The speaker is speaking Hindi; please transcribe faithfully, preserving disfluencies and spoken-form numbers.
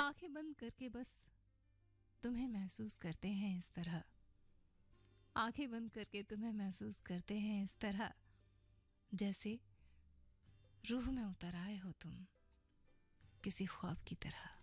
आंखें बंद करके बस तुम्हें महसूस करते हैं इस तरह, आंखें बंद करके तुम्हें महसूस करते हैं इस तरह, जैसे रूह में उतर आए हो तुम किसी ख्वाब की तरह।